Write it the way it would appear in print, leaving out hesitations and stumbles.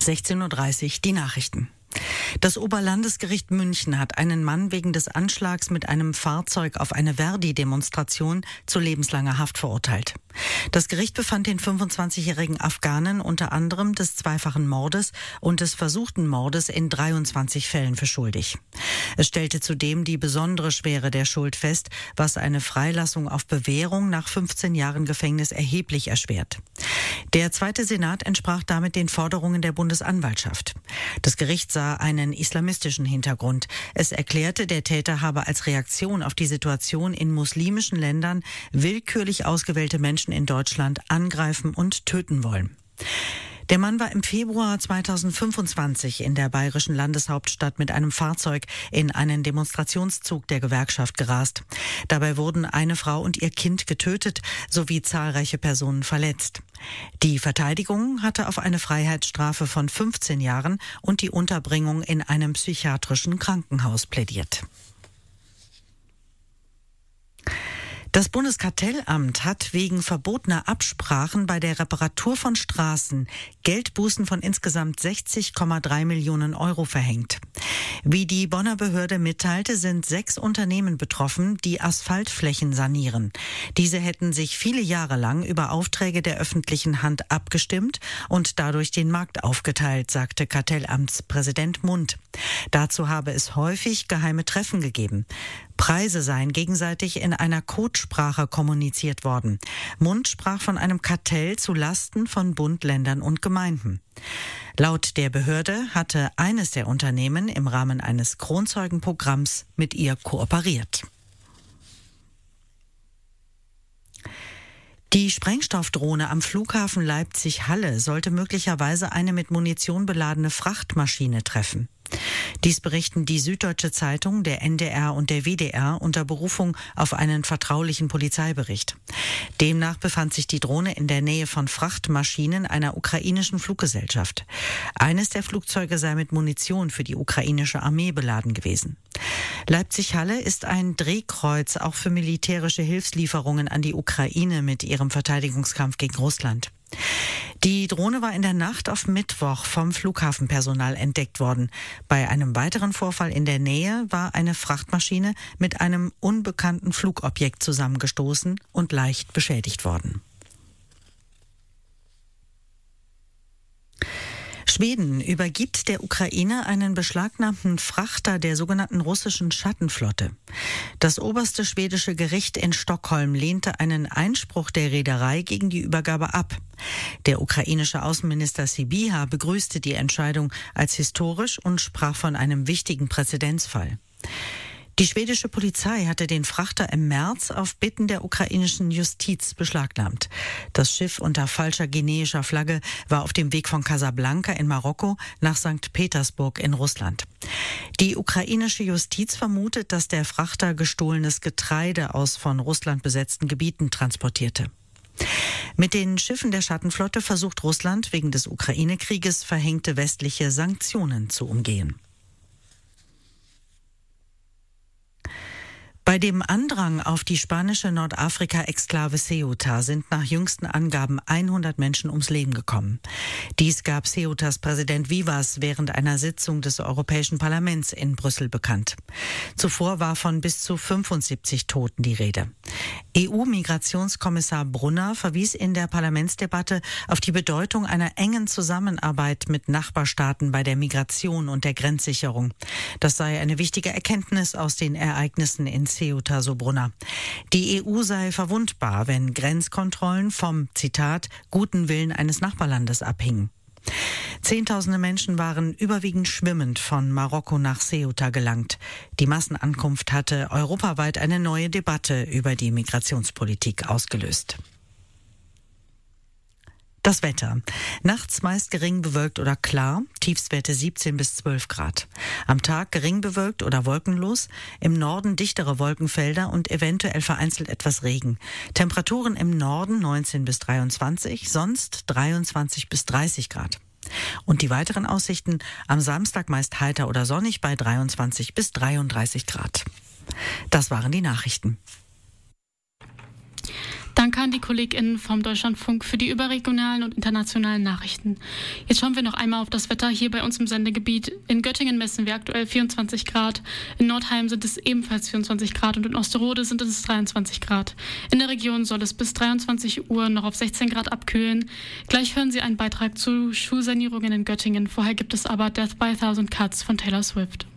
16:30 Uhr die Nachrichten. Das Oberlandesgericht München hat einen Mann wegen des Anschlags mit einem Fahrzeug auf eine Verdi-Demonstration zu lebenslanger Haft verurteilt. Das Gericht befand den 25-jährigen Afghanen unter anderem des zweifachen Mordes und des versuchten Mordes in 23 Fällen für schuldig. Es stellte zudem die besondere Schwere der Schuld fest, was eine Freilassung auf Bewährung nach 15 Jahren Gefängnis erheblich erschwert. Der Zweite Senat entsprach damit den Forderungen der Bundesanwaltschaft. Das Gericht sah einen islamistischen Hintergrund. Es erklärte, der Täter habe als Reaktion auf die Situation in muslimischen Ländern willkürlich ausgewählte Menschen in Deutschland angreifen und töten wollen. Der Mann war im Februar 2025 in der bayerischen Landeshauptstadt mit einem Fahrzeug in einen Demonstrationszug der Gewerkschaft gerast. Dabei wurden eine Frau und ihr Kind getötet sowie zahlreiche Personen verletzt. Die Verteidigung hatte auf eine Freiheitsstrafe von 15 Jahren und die Unterbringung in einem psychiatrischen Krankenhaus plädiert. Das Bundeskartellamt hat wegen verbotener Absprachen bei der Reparatur von Straßen Geldbußen von insgesamt 60,3 Millionen Euro verhängt. Wie die Bonner Behörde mitteilte, sind 6 Unternehmen betroffen, die Asphaltflächen sanieren. Diese hätten sich viele Jahre lang über Aufträge der öffentlichen Hand abgestimmt und dadurch den Markt aufgeteilt, sagte Kartellamtspräsident Mund. Dazu habe es häufig geheime Treffen gegeben. Preise seien gegenseitig in einer Codesprache kommuniziert worden. Mund sprach von einem Kartell zu Lasten von Bund, Ländern und Gemeinden. Laut der Behörde hatte eines der Unternehmen im Rahmen eines Kronzeugenprogramms mit ihr kooperiert. Die Sprengstoffdrohne am Flughafen Leipzig-Halle sollte möglicherweise eine mit Munition beladene Frachtmaschine treffen. Dies berichten die Süddeutsche Zeitung, der NDR und der WDR unter Berufung auf einen vertraulichen Polizeibericht. Demnach befand sich die Drohne in der Nähe von Frachtmaschinen einer ukrainischen Fluggesellschaft. Eines der Flugzeuge sei mit Munition für die ukrainische Armee beladen gewesen. Leipzig-Halle ist ein Drehkreuz auch für militärische Hilfslieferungen an die Ukraine mit ihrem Verteidigungskampf gegen Russland. Die Drohne war in der Nacht auf Mittwoch vom Flughafenpersonal entdeckt worden. Bei einem weiteren Vorfall in der Nähe war eine Frachtmaschine mit einem unbekannten Flugobjekt zusammengestoßen und leicht beschädigt worden. Schweden übergibt der Ukraine einen beschlagnahmten Frachter der sogenannten russischen Schattenflotte. Das oberste schwedische Gericht in Stockholm lehnte einen Einspruch der Reederei gegen die Übergabe ab. Der ukrainische Außenminister Sybiha begrüßte die Entscheidung als historisch und sprach von einem wichtigen Präzedenzfall. Die schwedische Polizei hatte den Frachter im März auf Bitten der ukrainischen Justiz beschlagnahmt. Das Schiff unter falscher guineischer Flagge war auf dem Weg von Casablanca in Marokko nach St. Petersburg in Russland. Die ukrainische Justiz vermutet, dass der Frachter gestohlenes Getreide aus von Russland besetzten Gebieten transportierte. Mit den Schiffen der Schattenflotte versucht Russland wegen des Ukraine-Krieges verhängte westliche Sanktionen zu umgehen. Bei dem Andrang auf die spanische Nordafrika-Exklave Ceuta sind nach jüngsten Angaben 100 Menschen ums Leben gekommen. Dies gab Ceutas Präsident Vivas während einer Sitzung des Europäischen Parlaments in Brüssel bekannt. Zuvor war von bis zu 75 Toten die Rede. EU-Migrationskommissar Brunner verwies in der Parlamentsdebatte auf die Bedeutung einer engen Zusammenarbeit mit Nachbarstaaten bei der Migration und der Grenzsicherung. Das sei eine wichtige Erkenntnis aus den Ereignissen in Ceuta, so Brunner. Die EU sei verwundbar, wenn Grenzkontrollen vom, Zitat, guten Willen eines Nachbarlandes abhingen. Zehntausende Menschen waren überwiegend schwimmend von Marokko nach Ceuta gelangt. Die Massenankunft hatte europaweit eine neue Debatte über die Migrationspolitik ausgelöst. Das Wetter. Nachts meist gering bewölkt oder klar, Tiefstwerte 17 bis 12 Grad. Am Tag gering bewölkt oder wolkenlos, im Norden dichtere Wolkenfelder und eventuell vereinzelt etwas Regen. Temperaturen im Norden 19 bis 23, sonst 23 bis 30 Grad. Und die weiteren Aussichten: am Samstag meist heiter oder sonnig bei 23 bis 33 Grad. Das waren die Nachrichten. Danke an die KollegInnen vom Deutschlandfunk für die überregionalen und internationalen Nachrichten. Jetzt schauen wir noch einmal auf das Wetter hier bei uns im Sendegebiet. In Göttingen messen wir aktuell 24 Grad, in Nordheim sind es ebenfalls 24 Grad und in Osterode sind es 23 Grad. In der Region soll es bis 23 Uhr noch auf 16 Grad abkühlen. Gleich hören Sie einen Beitrag zu Schulsanierungen in Göttingen. Vorher gibt es aber Death by a Thousand Cuts von Taylor Swift.